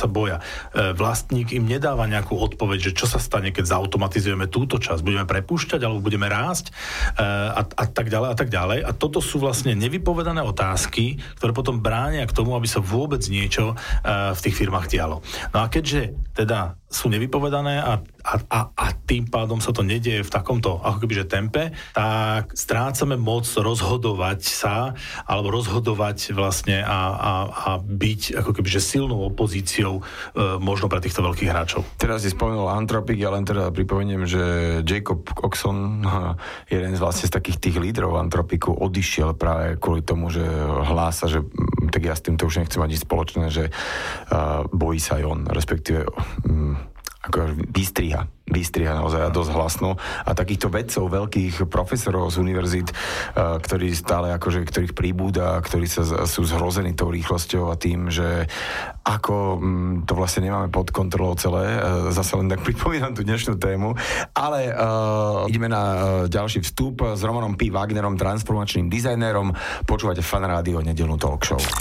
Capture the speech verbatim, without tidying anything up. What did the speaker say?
sa boja. Vlastník im nedáva nejakú odpoveď, že čo sa stane, keď zautomatizujeme túto časť, budeme prepúšťať alebo budeme rásť a, a tak ďalej a tak ďalej. A toto sú vlastne nevypovedané otázky, ktoré potom bránia k tomu, aby sa vôbec niečo v tých firmách dialo. No a keďže teda sú nevypovedané a, a, a, a tým pádom sa to nedieje v takomto ako kebyže tempe, tak strácame moc rozhodovať sa alebo rozhodovať vlastne a, a, a byť ako kebyže silnou opozíciou e, možno pre týchto veľkých hráčov. Teraz si spomenul Anthropic, ja len teda pripomeniem, že Jacob Coxon, jeden z vlastne z takých tých lídrov Anthropicu, odišiel práve kvôli tomu, že hlása, že tak ja s týmto už nechcem mať nič spoločné, že uh, bojí sa aj on, respektíve um, ako vystriha, vystriha naozaj dosť hlasno. A takýchto vedcov, veľkých profesorov z univerzít, uh, ktorí stále akože, ktorých príbúda, ktorí sa, sú zhrození tou rýchlosťou a tým, že ako um, to vlastne nemáme pod kontrolou celé. Uh, zase len tak pripomínam tú dnešnú tému. Ale uh, ideme na uh, ďalší vstup s Romanom P. Wagnerom, transformačným dizajnérom. Počúvate Fan Rádio, nedeľnú talk show.